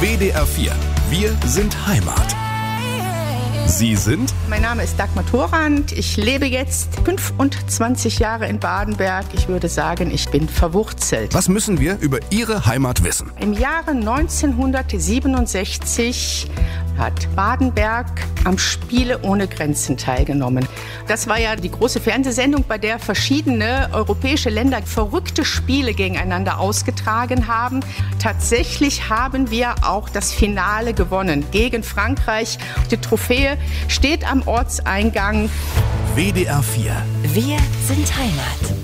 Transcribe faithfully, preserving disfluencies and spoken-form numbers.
W D R vier. Wir sind Heimat. Sie sind? Mein Name ist Dagmar Thorand. Ich lebe jetzt fünfundzwanzig Jahre in Badenberg. Ich würde sagen, ich bin verwurzelt. Was müssen wir über Ihre Heimat wissen? Im Jahre neunzehnhundertsiebenundsechzig hat Badenberg am Spiele ohne Grenzen teilgenommen. Das war ja die große Fernsehsendung, bei der verschiedene europäische Länder verrückte Spiele gegeneinander ausgetragen haben. Tatsächlich haben wir auch das Finale gewonnen gegen Frankreich. Die Trophäe steht am Ortseingang. W D R vier. Wir sind Heimat.